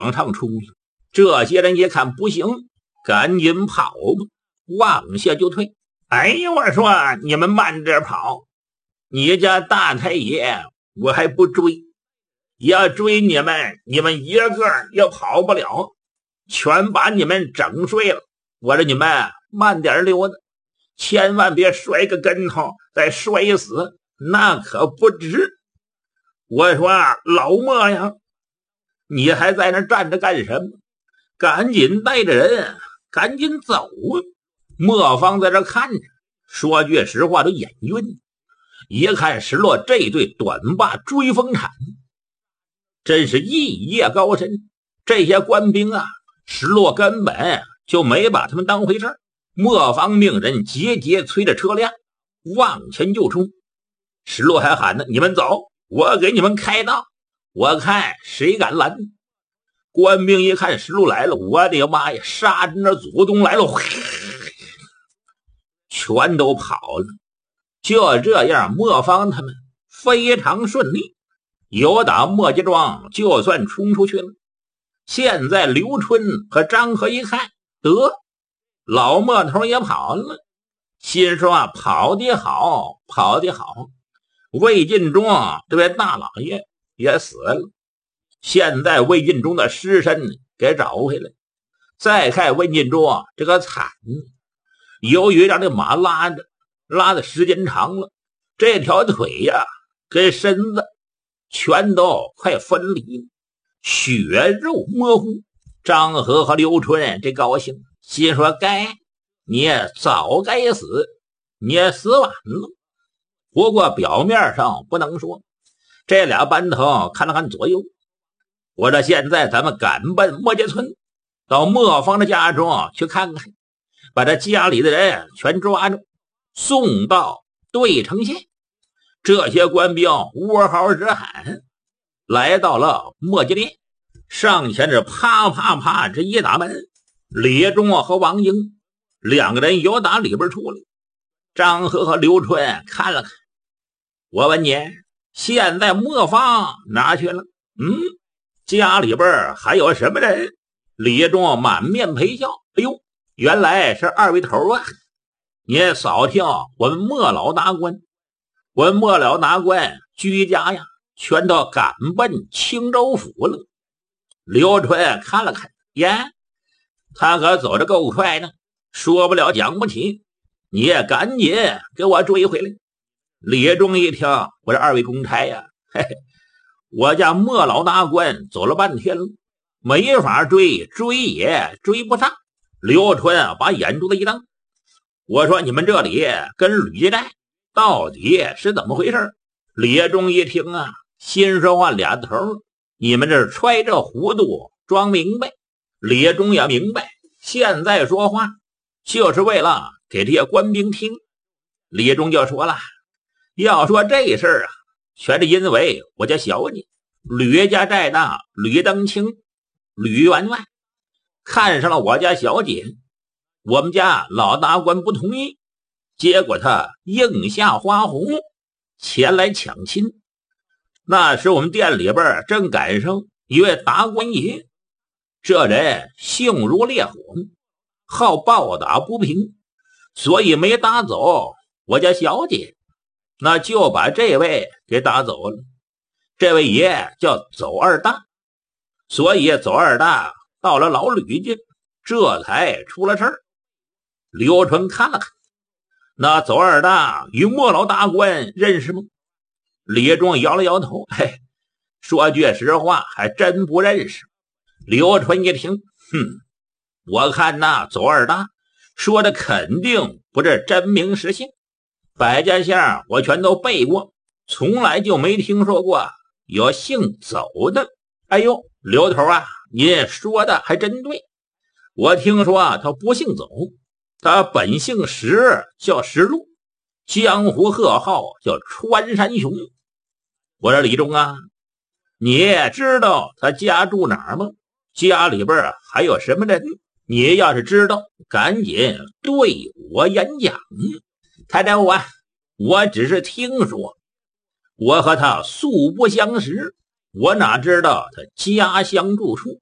上冲了。这些人一看不行，赶紧跑吧，往下就退。哎呀，我说你们慢点跑，你家大太爷我还不追，要追你们一个也跑不了，全把你们整睡了。我说你们慢点溜达，千万别摔个跟头再摔死，那可不值。我说老莫呀，你还在那站着干什么？赶紧带着人赶紧走啊！莫方在这看着，说句实话都眼晕。一看石洛这对短把追风铲，真是一夜高深。这些官兵啊，石洛根本就没把他们当回事。莫方命人节节催着车辆往前就冲。石洛还喊呢：“你们走，我给你们开道，我看谁敢拦。”官兵一看石路来了，我的妈呀，杀着那祖宗来了，全都跑了。就这样，莫方他们非常顺利，有打莫家庄就算冲出去了。现在刘春和张和一看，得老莫头也跑了，心说啊，跑得好，跑得好。魏晋忠这位大老爷也死了，现在魏晋忠的尸身给找回来。再看魏晋忠这个惨，由于让这马拉的时间长了，这条腿呀跟身子全都快分离了，血肉模糊。张和和刘春这高兴，心说该你早该死，你死晚了。不过表面上不能说。这俩班头看了看左右，我说现在咱们赶奔莫家村，到莫方的家中去看看，把这家里的人全抓住，送到对城县。这些官兵呜嚎直喊，来到了莫家店，上前是啪啪啪这一打门。李忠和王英两个人由打里边出来。张和和刘春看了看，我问你，现在莫方哪去了？家里边还有什么人？李忠满面陪笑，哎呦，原来是二位头啊！你扫听我们莫老达官，我们莫老达官居家呀，全都赶奔青州府了。刘春看了看，呀，他可走得够快呢，说不了讲不起，你也赶紧给我追回来。李忠一听，我说二位公差呀，嘿嘿，我家莫老大官走了半天了，没法追，追也追不上。刘春把眼珠子一瞪，我说你们这里跟吕家寨到底是怎么回事？李忠一听啊，心说话俩头，你们这揣着糊涂装明白。李忠也明白，现在说话就是为了给这些官兵听。李忠就说了，要说这事儿啊，全是因为我家小姐吕家寨的吕登清、吕员外看上了我家小姐，我们家老大官不同意，结果他应下花红前来抢亲。那时我们店里边正赶上一位达官爷，这人性如烈火，好暴打不平，所以没打走我家小姐，那就把这位给打走了。这位爷叫走二大，所以走二大到了老吕家，这才出了事儿。刘春看了看，那走二大与莫老大官认识吗？李忠摇了摇头，嘿，说句实话，还真不认识。刘春一听，我看那走二大说的肯定不是真名实姓，百家姓我全都背过，从来就没听说过有姓走的。哎呦，刘头啊，你说的还真对，我听说他不姓走，他本姓石，叫石路，江湖贺号叫穿山熊。我说李忠啊，你知道他家住哪儿吗？家里边还有什么人？你要是知道，赶紧对我演讲。太太啊，我只是听说，我和他素不相识，我哪知道他家乡住处。